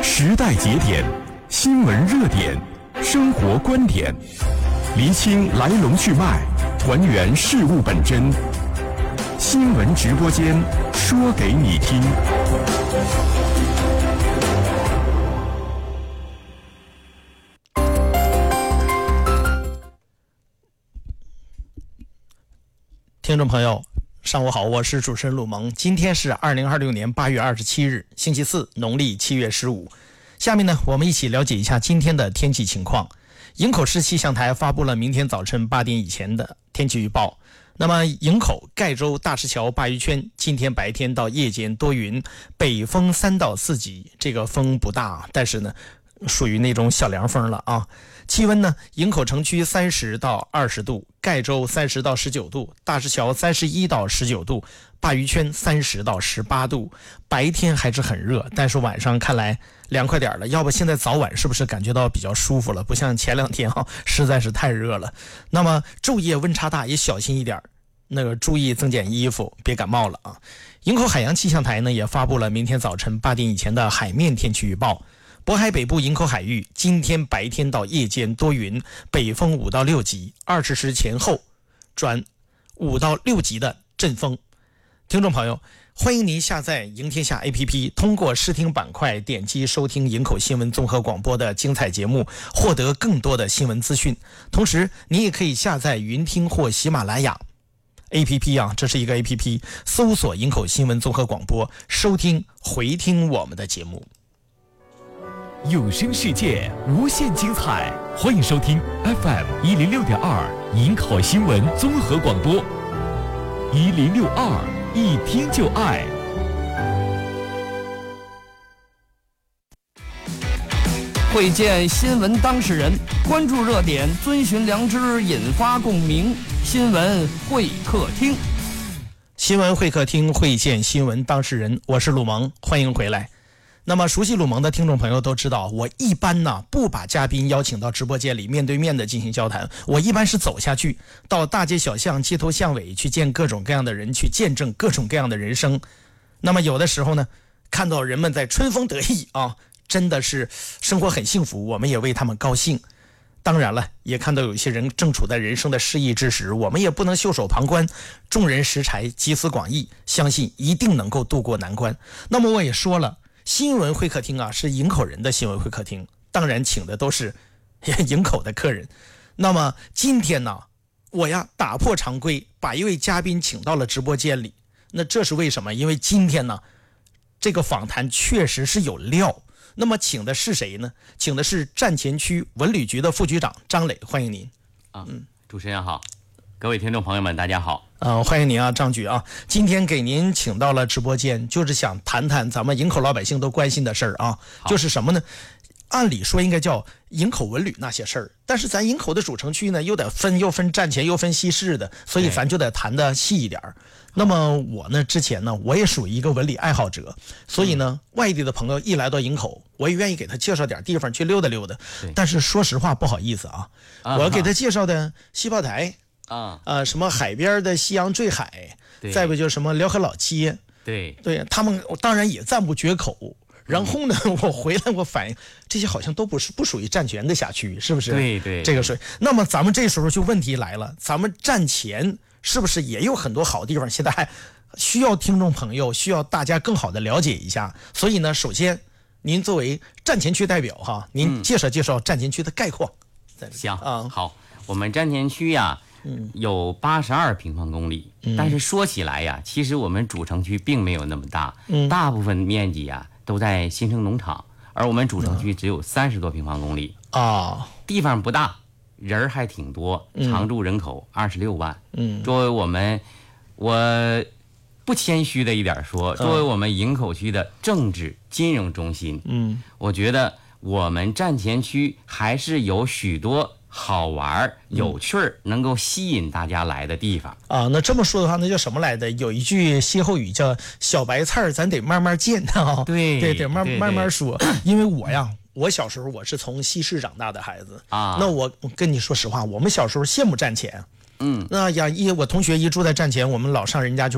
时代节点，新闻热点，生活观点，厘清来龙去脉，还原事物本真。新闻直播间，说给你听。 听众朋友，上午好，我是主持人鲁蒙。今天是2026年8月27日，星期四，农历7月15。下面呢，我们一起了解一下今天的天气情况。营口市气象台发布了明天早晨8点以前的天气预报。那么营口、盖州、大石桥、鲅鱼圈今天白天到夜间多云，北风3到4级，这个风不大，但是呢属于那种小凉风了啊。气温呢，营口城区30到20度，盖州30到19度，大石桥31到19度，鲅鱼圈30到18度。白天还是很热，但是晚上看来凉快点了。要不现在早晚是不是感觉到比较舒服了？不像前2天实在是太热了。那么昼夜温差大，也小心一点，那个注意增减衣服，别感冒了啊。营口海洋气象台呢也发布了明天早晨8点以前的海面天气预报。渤海北部营口海域今天白天到夜间多云，北风5到6级，20时前后转5到6级的阵风。听众朋友，欢迎您下载营天下 APP， 通过视听板块点击收听营口新闻综合广播的精彩节目，获得更多的新闻资讯。同时您也可以下载云听或喜马拉雅 APP 啊，这是一个 APP， 搜索营口新闻综合广播，收听回听我们的节目。 有声世界无限精彩，欢迎收听 FM 106.2营口新闻综合广播，1062一听就爱。 会见新闻当事人，关注热点，遵循良知，引发共鸣。新闻会客厅， 新闻会客厅会见新闻当事人，我是鲁蒙，欢迎回来。那么熟悉鲁蒙的听众朋友都知道，我一般呢不把嘉宾邀请到直播间里面对面的进行交谈，我一般是走下去，到大街小巷、街头巷尾去见各种各样的人，去见证各种各样的人生。那么有的时候呢，看到人们在春风得意啊，真的是生活很幸福，我们也为他们高兴。当然了，也看到有一些人正处在人生的失意之时，我们也不能袖手旁观，众人拾柴，集思广益，相信一定能够渡过难关。那么我也说了，新闻会客厅啊，是营口人的新闻会客厅，当然请的都是营口的客人。那么今天呢，我呀打破常规，把一位嘉宾请到了直播间里。那这是为什么？因为今天呢，这个访谈确实是有料。那么请的是谁呢？请的是站前区文旅局的副局长张磊，欢迎您。 主持人好，各位听众朋友们，大家好。 欢迎您啊，张局啊！今天给您请到了直播间，就是想谈谈咱们营口老百姓都关心的事儿啊，就是什么呢？按理说应该叫营口文旅那些事儿，但是咱营口的主城区呢，又分站前又分西市的，所以咱就得谈得细一点。那么我呢，之前呢，我也属于一个文旅爱好者，所以呢，外地的朋友一来到营口，我也愿意给他介绍点地方去溜达溜达。但是说实话，不好意思啊，我给他介绍的西炮台什么海边的西洋坠海，再不就什么辽河老街，对，他们当然也赞不绝口。然后呢，我回来我反映这些好像都不属于站前的辖区，是不是？ 对， 这个是。那么咱们这时候就问题来了，咱们站前是不是也有很多好地方？现在还需要听众朋友，需要大家更好的了解一下。所以呢，首先您作为站前区代表哈，您介绍介绍站前区的概况。 行好，我们站前区呀，有82平方公里，但是说起来呀，其实我们主城区并没有那么大，大部分面积呀都在新生农场，而我们主城区只有30多平方公里地方不大，人还挺多，常住人口26万。作为我不谦虚的一点说，作为我们营口区的政治金融中心，我觉得我们站前区还是有许多好玩有趣能够吸引大家来的地方那这么说的话，那叫什么来的？有一句歇后语叫小白菜咱得慢慢见对，得慢慢说。因为我小时候我是从西市长大的孩子那我跟你说实话，我们小时候羡慕站前那呀，我同学一住在站前，我们老上人家就